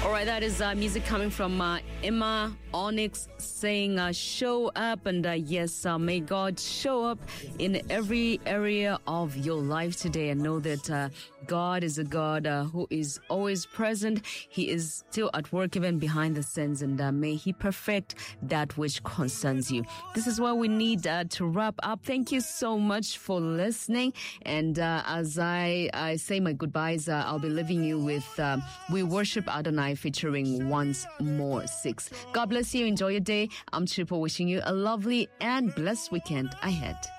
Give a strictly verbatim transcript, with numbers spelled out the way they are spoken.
All right, that is uh, music coming from uh, Emma Onyx saying, uh, show up. And uh, yes, uh, may God show up in every area of your life today. And know that uh, God is a God uh, who is always present. He is still at work even behind the scenes. And uh, may He perfect that which concerns you. This is what we need uh, to wrap up. Thank you so much for listening. And uh, as I, I say my goodbyes, uh, I'll be leaving you with uh, We Worship Adonai featuring Once More Six. God bless you. Enjoy your day. I'm Triple, wishing you a lovely and blessed weekend ahead.